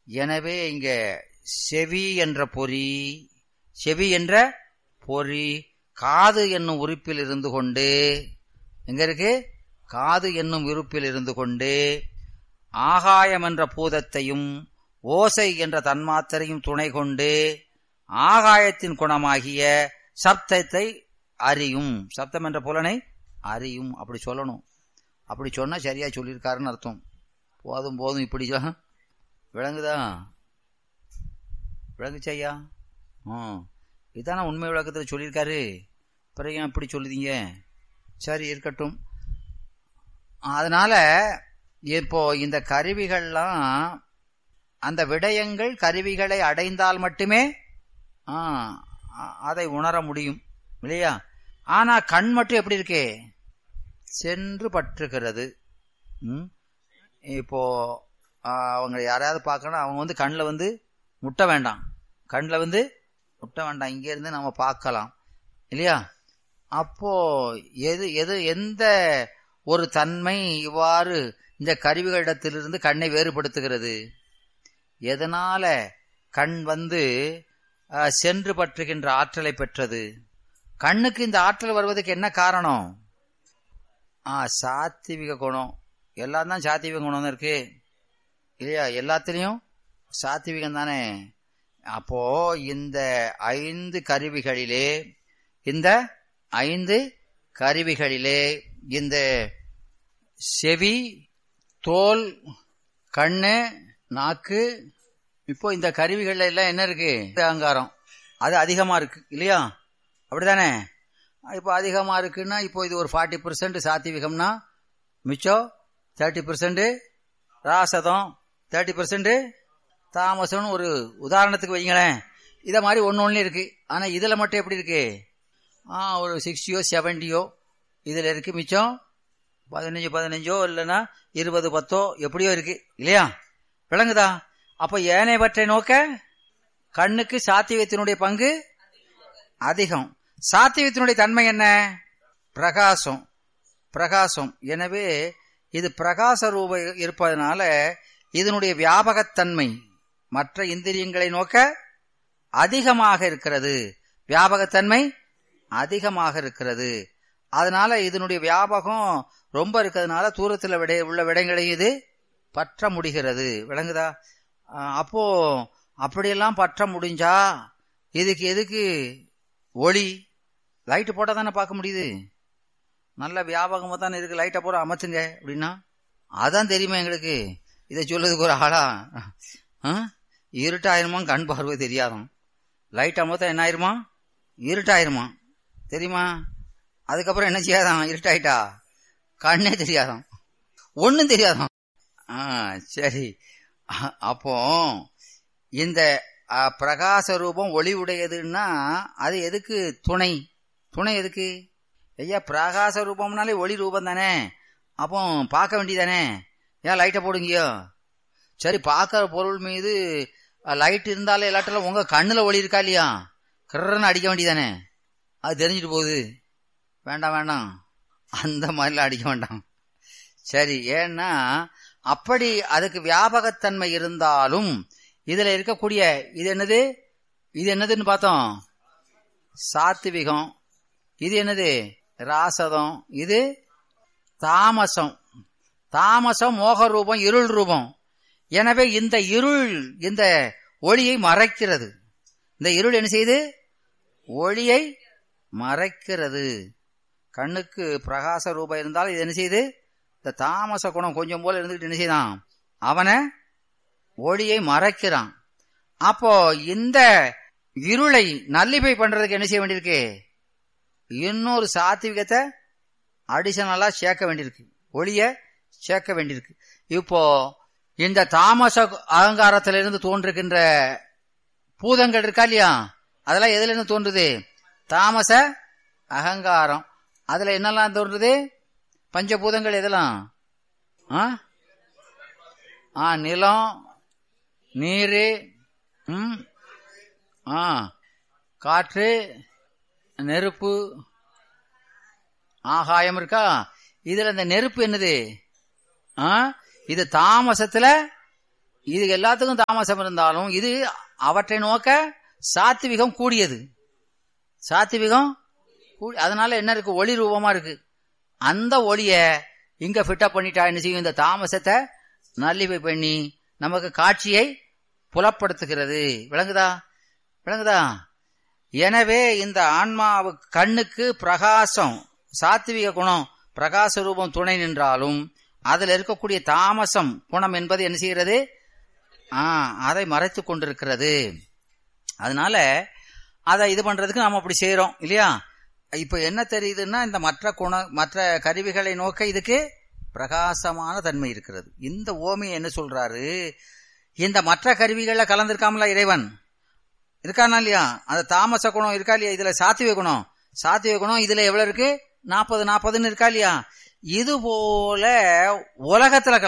எனவே இங்க செவி என்ற பொறி, செவி என்ற பொறி காது என்னும் உறுப்பில் இருந்து கொண்டு, எங்க இருக்கு? காது என்னும் உறுப்பில் இருந்து கொண்டு ஆகாயம் என்ற பூதத்தையும் ஓசை என்ற தன்மாத்திரையும் துணை கொண்டு ஆகாயத்தின் குணமாகிய சப்தத்தை அறியும். சப்தம் என்ற புலனை அறியும். அப்படி சொல்லணும். அப்படி சொன்னா சரியா சொல்லியிருக்காருன்னு அர்த்தம். போதும் போதும் இப்படி விளங்குதா? விளங்குச்சையா? இதான உண்மை விளக்கத்தில் சொல்லியிருக்காரு. பிறகு ஏன் இப்படி சொல்லுதீங்க? சரி இருக்கட்டும். அதனால இப்போ இந்த கருவிகள்லாம் அந்த விடயங்கள் கருவிகளை அடைந்தால் மட்டுமே அதை உணர முடியும் இல்லையா? ஆனா கண் மட்டும் எப்படி இருக்கு? சென்று பற்றுகிறது. இப்போ அவங்க யாரையாவது பார்க்கணும், அவங்க கண்ணில் முட்ட வேண்டாம், கண்ணில் முட்ட வேண்டாம், இங்க இருந்து நம்ம பார்க்கலாம் இல்லையா? அப்போ எந்த ஒரு தன்மை இவ்வாறு இந்த கருவிகளிடத்திலிருந்து கண்ணை வேறுபடுத்துகிறது? எதனால கண் சென்று பற்றுகின்ற ஆற்றலை பெற்றது? கண்ணுக்கு இந்த ஆற்றல் வருவதற்கு என்ன காரணம்? சாத்விக குணம். எல்லாம் தான் சாத்விக குணம் தான் இருக்கு இல்லையா? எல்லாத்திலையும் சாத்விகம் தானே. அப்போ இந்த 5 கருவிகளிலே இந்த செவி, தோல், கண்ணு, நாக்கு, இப்போ இந்த கருவிகள்ல எல்லாம் என்ன இருக்கு? அகங்காரம். அது அதிகமா இருக்கு இல்லையா? அப்படித்தானே? இப்போ அதிகமா இருக்குன்னா இப்போ இது ஒரு 40% சாத்விகம்னா மிச்சம் 30% ராசதம், 30% தாமசம்னு ஒரு உதாரணத்துக்கு வைங்களேன். இத மாதிரி ஒன்னு இருக்கு. ஆனா இதுல மட்டும் எப்படி இருக்கு? ஒரு 60 70 இதுல இருக்கு. மிச்சம் 15 இல்லைன்னா 20 10 எப்படியோ இருக்கு இல்லையா? விளங்குதா? அப்ப ஏனையவற்றை நோக்க கண்ணுக்கு சாத்விகத்தினுடைய பங்கு அதிகம். சாத்விகத்தினுடைய தன்மை என்ன? பிரகாசம். எனவே இது பிரகாச ரூப இருப்பதனால இதனுடைய வியாபகத்தன்மை மற்ற இந்திரியங்களை நோக்க அதிகமாக இருக்கிறது. வியாபகத்தன்மை அதிகமாக இருக்கிறது. அதனால இதனுடைய வியாபகம் ரொம்ப இருக்கிறதுனால தூரத்தில் உள்ள விடங்களை இது பற்ற முடிகிறது. விளங்குதா? அப்போ அப்படியெல்லாம் பற்ற முடிஞ்சா இதுக்கு எதுக்கு ஒளி? லைட்டு போட்டா தானே பார்க்க முடியுது. நல்ல வியாபகமா தானே இருக்கு. லைட்டை போற அமைச்சுங்க அப்படின்னா அதான் தெரியுமா எங்களுக்கு? இதை சொல்றதுக்கு ஒரு ஆளா? இருட்டாயிருமா? கண் பார்வை தெரியாதான். லைட் அமர்த்தா என்ன ஆயிருமா? இருட்டாயிருமா தெரியுமா? அதுக்கப்புறம் என்ன செய்யாதான்? இருட்டாயிட்டா கண்ணே தெரியாதான், ஒன்னும் தெரியாதான். சரி. அப்போ இந்த பிரகாச ரூபம் ஒளி உடையதுன்னா அது எதுக்கு துணை எதுக்கு? ஐயா பிரகாச ரூபம்னாலே ஒளி ரூபம் தானே. அப்போ பார்க்க வேண்டியதானே. ஏன் லைட்டை போடுங்கயோ? சரி, பார்க்கற பொருள் மீது லைட் இருந்தாலே எல்லாட்டிலும் உங்க கண்ணுல ஒளி இருக்கா இல்லையா? கர்றன்னு அடிக்க வேண்டியதானே. அது தெரிஞ்சிட்டு போகுது. வேண்டாம், அந்த மாதிரிலாம் அடிக்க வேண்டாம். சரி, ஏன்னா அப்படி அதுக்கு வியாபகத்தன்மை இருந்தாலும் இதுல இருக்கக்கூடிய இது என்னதுன்னு பார்த்தோம்? சாத்விகம். இது என்னது? ராசதம். இது தாமசம். மோக ரூபம், இருள் ரூபம். எனவே இந்த இருள் இந்த ஒளியை மறைக்கிறது. இந்த இருள் என்ன செய்யுது? ஒளியை மறைக்கிறது. கண்ணுக்கு பிரகாச ரூபம் இருந்தாலும் இது என்ன செய்யுது? இந்த தாமச குணம் கொஞ்சம் போல இருந்துகிட்டு என்ன செய்தான்? அவனை ஒளியை மறைக்கிறான். அப்போ இந்த இருளை நல்லிப்பை பண்றதுக்கு என்ன செய்ய வேண்டியிருக்கு? இன்னொரு சாத்விகத்தை அடிஷனலா சேர்க்க வேண்டியிருக்கு, ஒளிய சேர்க்க வேண்டியிருக்கு. இப்போ இந்த தாமச அகங்காரத்திலிருந்து தோன்றுகின்ற பூதங்கள் இருக்கா இல்லையா? அதெல்லாம் எதுல இருந்து தோன்றுது? தாமச அகங்காரம். அதுல என்னெல்லாம் தோன்றுது? பஞ்சபூதங்கள் எதெல்லாம்? நிலம், நீரு, காற்று, நெருப்பு, ஆகாயம் இருக்கா? இதுல இந்த நெருப்பு என்னது? இது தாமசத்துல இது எல்லாத்துக்கும் தாமசம் இருந்தாலும் இது அவற்றை நோக்க சாத்விகம் கூடியது. சாத்விகம் அதனால என்ன இருக்கு, ஒளி ரூபமா இருக்கு. அந்த ஒளிய இங்க ஃபிட்டப் பண்ணிட்டா என்ன செய்யும், இந்த தாமசத்தை நல்லிவை பண்ணி நமக்கு காட்சியை புலப்படுத்துகிறது. விளங்குதா? விளங்குதா? எனவே இந்த ஆன்மாவுக்கு கண்ணுக்கு பிரகாசம் சாத்விக குணம் பிரகாச ரூபம் துணை நின்றாலும் அதுல இருக்கக்கூடிய தாமசம் குணம் என்பது என்ன செய்கிறது, அதை மறைத்து கொண்டிருக்கிறது. அதனால அதை இது பண்றதுக்கு நாம அப்படி செய்யறோம் இல்லையா? இப்ப என்ன தெரியுதுன்னா, இந்த மற்ற கருவிகளை நோக்க இதுக்கு பிரகாசமான தன்மை இருக்கிறது. இந்த ஓமையை என்ன சொல்றாரு, இந்த மற்ற கருவிகள்ல கலந்திருக்காமல இறைவன் இருக்கானா இல்லையா? அந்த தாமச குணம் இருக்கா இல்லையா? இதுல சாத்விக குணம் இதுல எவ்வளவு இருக்கு, 40 இருக்கா இல்லையா? இது போல உலகத்துல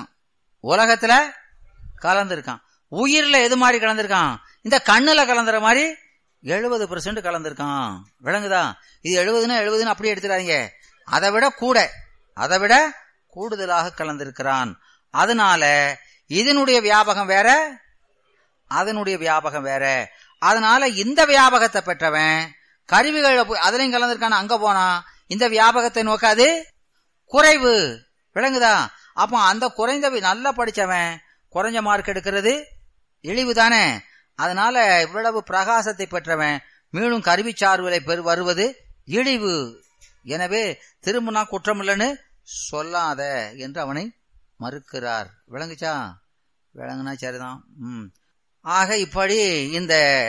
கலந்திருக்கான். உயிர்ல எது மாதிரி கலந்திருக்கான், இந்த கண்ணுல கலந்துற மாதிரி 70% கலந்திருக்கான். விளங்குதா? இது 70 அப்படியே எடுத்துறாதீங்க, அதை விட கூடுதலாக கலந்திருக்கிறான். அதனால இதனுடைய வியாபகம் வேற, அதனுடைய வியாபகம் வேற. அதனால இந்த வியாபகத்தை பெற்றவன் கருவிகள் அதுலயும் கலந்திருக்கான அங்க போனா இந்த வியாபகத்தை நோக்காது குறைவு. விளங்குதா? அப்ப அந்த குறைந்த நல்லா படிச்சவன் குறைஞ்ச மார்க் எடுக்கிறது இழிவு தானே. அதனால இவ்வளவு பிரகாசத்தை பெற்றவன் மீண்டும் கருவி சார்புகளை வருவது இழிவு. எனவே திரும்பினா குற்றம் இல்லைன்னு சொல்லாத என்று அவனை மறுக்கிறார். விளங்குச்சா? விளங்குனா சரிதான். ஆக இப்படி இந்த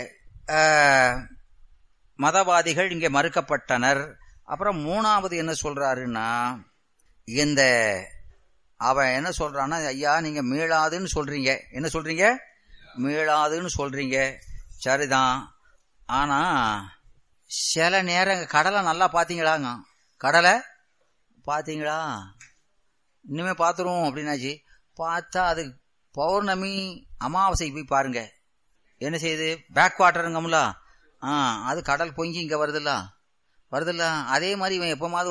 மதவாதிகள் இங்கே மறுக்கப்பட்டனர். அப்புறம் மூணாவது என்ன சொல்றாருன்னா, இந்த அவன் என்ன சொல்றான்னா, ஐயா நீங்க மீளாதுன்னு சொல்றீங்க, என்ன சொல்றீங்க, மீளாதுன்னு சொல்றீங்க, சரிதான். ஆனா சில நேரம் கடலை நல்லா பாத்தீங்களாங்க, கடலை பாத்தீங்களா, இனிமே பாத்துருவோம் அப்படின்னாச்சு. பார்த்தா அது பௌர்ணமி அமாவாசைக்கு போய் பாருங்க, என்ன செய்யுது, பேக் வாட்டருங்கம்ல, அது கடல் பொங்கி இங்க வருதுல்ல. அதே மாதிரி இவன் எப்பமாவது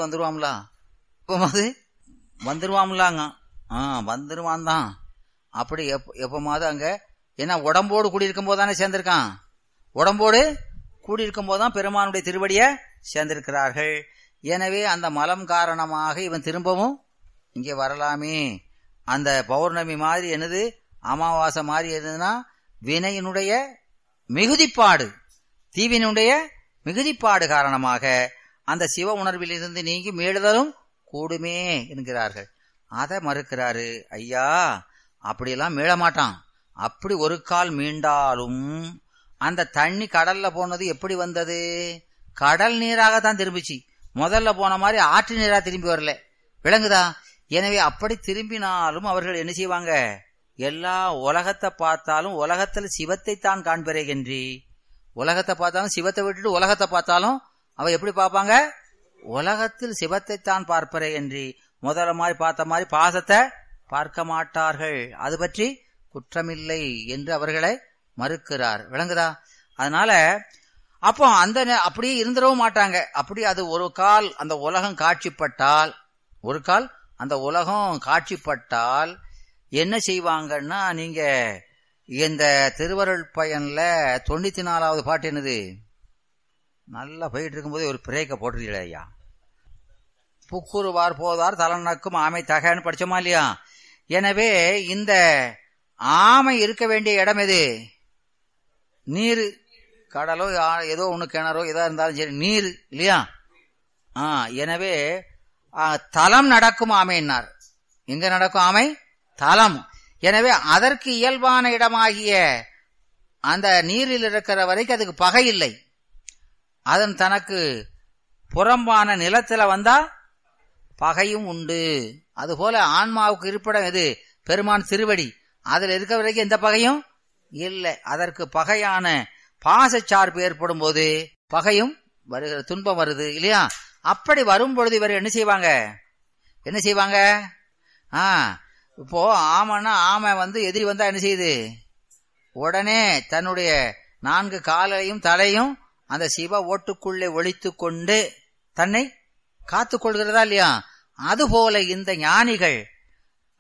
வந்துருவாம்லாங்க. வந்துருவான் தான். அப்படி எப்பமாவது அங்க ஏன்னா உடம்போடு கூடியிருக்கும் போதுதானே சேர்ந்திருக்கான், உடம்போடு கூடியிருக்கும் போதுதான் பெருமானுடைய திருவடிய சேர்ந்திருக்கிறார்கள். எனவே அந்த மலம் காரணமாக இவன் திரும்பவும் இங்கே வரலாமே. அந்த பௌர்ணமி மாதிரி என்னது, அமாவாசை மாதிரி என்னதுன்னா வினையினுடைய மிகுதிப்பாடு, தீவினுடைய மிகுதிப்பாடு காரணமாக அந்த சிவ உணர்வில் இருந்து நீங்கி மீளுதலும் கூடுமே என்கிறார்கள். அதை மறுக்கிறாரு. ஐயா அப்படியெல்லாம் மீளமாட்டான். அப்படி ஒரு கால் மீண்டாலும் அந்த தண்ணி கடல்ல போனது எப்படி வந்தது, கடல் நீராகத்தான் திரும்பிச்சு. முதல்ல போன மாதிரி ஆற்று நீரா திரும்பி வரல. விளங்குதா? எனவே அப்படி திரும்பினாலும் அவர்கள் என்ன செய்வாங்க, எல்லா உலகத்தை பார்த்தாலும் உலகத்துல சிவத்தை தான் காண்பறேன்றி, உலகத்தை பார்த்தாலும் சிவத்தை விட்டுட்டு உலகத்தை பார்த்தாலும் அவ எப்படி பார்ப்பாங்க, உலகத்தில் சிவத்தை தான் பார்ப்பறே என்று முதல்ல மாதிரி பார்த்த மாதிரி பாசத்தை பார்க்க மாட்டார்கள். அது பற்றி குற்றமில்லை என்று அவர்களை மறுக்கிறார். விளங்குதா? அதனால அப்போ அந்த அப்படியே இருந்துடவும் மாட்டாங்க. அப்படி அது ஒரு கால் அந்த உலகம் காட்சிப்பட்டால் என்ன செய்வாங்கன்னா, நீங்க இந்த திருவருள் பயன்ல 94வது பாட்டு என்னது, நல்லா போயிட்டு இருக்கும்போது ஒரு பிரேக்க போட்டுருக்கீங்களா ஐயா, புக்குருவார் போதார் தலனக்கும் ஆமை தகன்னு படிச்சோமா இல்லையா? எனவே இந்த ஆமை இருக்க வேண்டிய இடம் எது, நீர், கடலோ ஏதோ ஒண்ணு கிணறோ எதா இருந்தாலும் சரி, நீர் இல்லையா? எனவே தலம் நடக்கும் ஆமைன்னார். எங்க நடக்கும் ஆமை? தலம். எனவே அதற்கு இயல்பான இடமாகிய அந்த நீரில் இருக்கிற வரைக்கும் அதுக்கு பகை இல்லை. அதன் தனக்கு புறம்பான நிலத்துல வந்தா பகையும் உண்டு. அதுபோல ஆன்மாவுக்கு இருப்பிடம் எது, பெருமான் திருவடி, அதுல இருக்க வரைக்கும் எந்த பகையும் இல்லை. அதற்கு பகையான பாசச்சார்பு ஏற்படும் போது பகையும் வருகிற, துன்பம் வருது இல்லையா? அப்படி வரும் பொழுது இவர் என்ன செய்வாங்க, இப்போ ஆமை எதிரி வந்தா என்ன செய்யுது, உடனே தன்னுடைய 4 காலையும் தலையும் அந்த சிவ ஓட்டுக்குள்ளே ஒளித்து கொண்டு தன்னை காத்துக் கொள்கிறதா இல்லையா? அதுபோல இந்த ஞானிகள்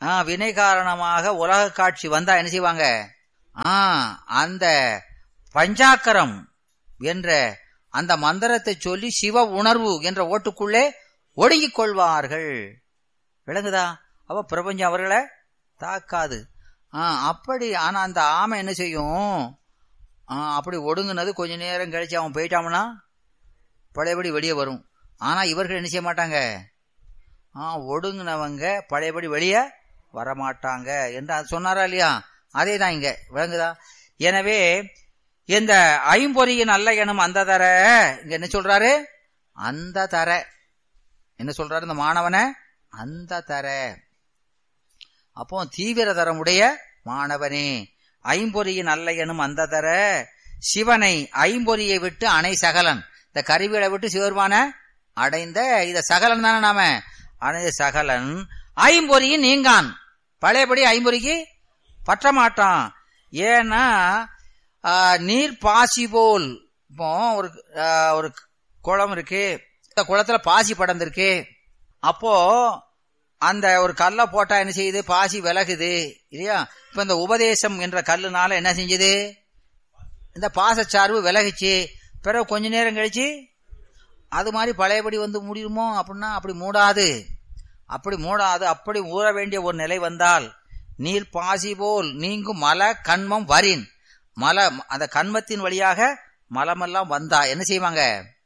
வினை காரணமாக உலக காட்சி வந்தா என்ன செய்வாங்க? அந்த பஞ்சாக்கரம் என்ற அந்த மந்திரத்தை சொல்லி சிவ உணர்வு என்ற ஓட்டுக்குள்ளே ஒடுங்கிக் கொள்வார்கள். விளங்குதா? அப்ப பிரபஞ்சம் அவர்களை தாக்காது. அப்படி. ஆனா அந்த ஆமை என்ன செய்யும்? அப்படி ஒடுங்குனது கொஞ்ச நேரம் கழிச்சு அவன் போயிட்டான்னா பழையபடி வெளியே வரும். ஆனா இவர்கள் என்ன செய்ய மாட்டாங்க? ஒடுங்கினவங்க பழையபடி வெளியே வரமாட்டாங்க என்று அது சொன்னாரா இல்லையா? அதே தான் இங்க. விளங்குதா? எனவே இந்த ஐம்பொறியின் அல்ல எனும் அந்த தர இங்க என்ன சொல்றாரு? அந்த தர என்ன சொல்றாரு இந்த மாணவனை? அந்த தர. அப்போ தீவிர தரமுடைய மாணவனே, ஐம்பொறியின் அல்ல எனும் அந்த தர சிவனை ஐம்பொறியை விட்டு அணை சகலன். இந்த கருவிகளை விட்டு சிவருமான அடைந்த இத சகலன் தானே நாம அணைந்த சகலன் ஐம்பொறியின் நீங்கான். பழையபடி ஐம்பொறிக்கு பற்ற மாட்டான். ஏன்னா நீர் பாசி போல். இப்போ ஒரு குளம் இருக்கு, இந்த குளத்துல பாசி படர்ந்திருக்கு. அப்போ அந்த ஒரு கல்லை போட்டா என்ன செய்யுது? பாசி விலகுது இல்லையா? இப்ப இந்த உபதேசம் என்ற கல்லுனால என்ன செஞ்சது? இந்த பாசச்சார்பு விலகுச்சு. பிறகு கொஞ்ச நேரம் கழிச்சு அது மாதிரி பழையபடி வந்து முடியுமோ? அப்படின்னா அப்படி மூடாது. அப்படி ஊற வேண்டிய ஒரு நிலை வந்தால் நீர் பாசி போல் நீங்கும் மல கண்மம் வரின். மல அந்த கண்மத்தின் வழியாக மலமெல்லாம் வந்தா என்ன செய்வாங்க?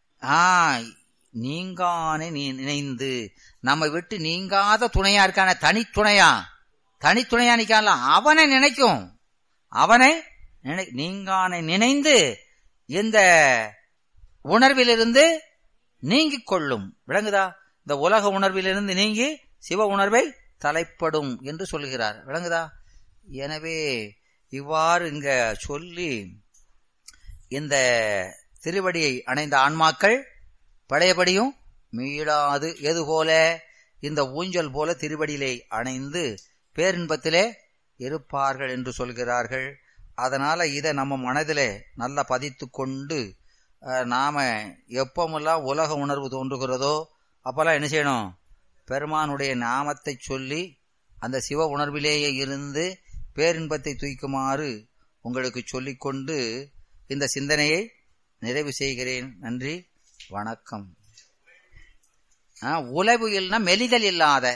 நீங்கானே நினைந்து நம்ம விட்டு நீங்காத துணையா இருக்கான தனித்துணையா நிக்கலாம். அவனை நினைக்கும். அவனை நீங்கானை நினைந்து இந்த உணர்விலிருந்து நீங்கிக் கொள்ளும். விளங்குதா? இந்த உலக உணர்விலிருந்து நீங்கி சிவ உணர்வை தலைப்படும் என்று சொல்லுகிறார். விளங்குதா? எனவே இவ்வாறு இங்க சொல்லி இந்த திருவடியை அணைந்த ஆன்மாக்கள் பழையபடியும் மீளாது எது போல இந்த ஊஞ்சல் போல திருவடியிலே அணைந்து பேரின்பத்திலே இருப்பார்கள் என்று சொல்கிறார்கள். அதனால இதை நம்ம மனதிலே நல்லா பதித்து கொண்டு நாம எப்பமெல்லாம் உலக உணர்வு தோன்றுகிறதோ அப்பெல்லாம் என்ன செய்யணும்? பெருமானுடைய நாமத்தை சொல்லி அந்த சிவ உணர்விலேயே இருந்து பேரின்பத்தை தூக்குமாறு உங்களுக்கு சொல்லிக்கொண்டு இந்த சிந்தனையை நிறைவு செய்கிறேன். நன்றி, வணக்கம். உலவியல்னா மெலிதல்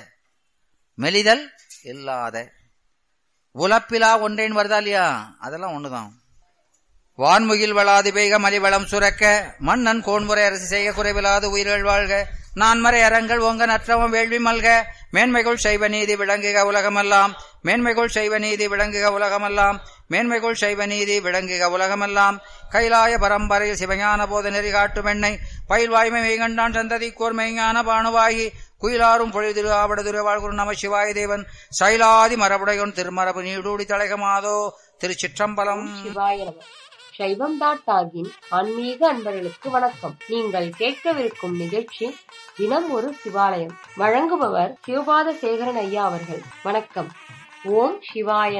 இல்லாத உலப்பிலா ஒன்றேன் வருதா இல்லையா? அதெல்லாம் ஒண்ணுதான். வான்முகில் வளாது பெய்க மலிவளம் சுரக்க மன்னன் கோன்முறை அரசு செய்ய குறைவிலாது உயிர்கள் வாழ்க நான்மறை அறங்கள் ஓங்க நற்றவம் வேள்வி மல்க மேன்மைகள் செய்வ நீதி விளங்குக உலகமெல்லாம் மேன்மைகள் செய்வ நீதி விளங்குக உலகமெல்லாம் மேன்மைகள் செய்வ நீதி விளங்குக உலகமெல்லாம் கைலாய பரம்பரையில் சிவஞான போத நெறி காட்டும் எண்ணெய் பயில்வாய்மை மெய்கண்டான் சந்ததி கோர் மெய்ஞான பானுவாகி குயிலாரும் பொழிதிரு ஆவடதுரு வாழ்குரு நம சிவாய தேவன் சைலாதி மரபுடையோன் திருமரபு நீடூடி தலைகமாதோ. திருச்சிற்றம்பலம். சைவம்.org ஆன்மீக அன்பர்களுக்கு வணக்கம். நீங்கள் கேட்கவிருக்கும் நிகழ்ச்சி தினம் ஒரு சிவாலயம். வழங்குபவர் சிவபாத சேகரன் ஐயா அவர்கள். வணக்கம். ஓம் சிவாய